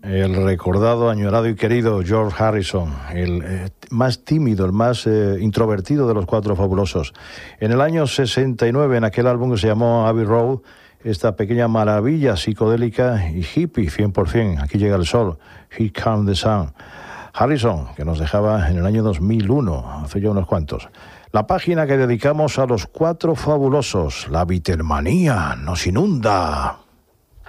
El recordado, añorado y querido George Harrison, el más tímido, el más introvertido de los Cuatro Fabulosos. En el año 69, en aquel álbum que se llamó Abbey Road, esta pequeña maravilla psicodélica y hippie, 100%, aquí llega el sol, Here Comes the Sun. Harrison, que nos dejaba en el año 2001, hace ya unos cuantos. La página que dedicamos a los Cuatro Fabulosos, la Beatlemanía nos inunda.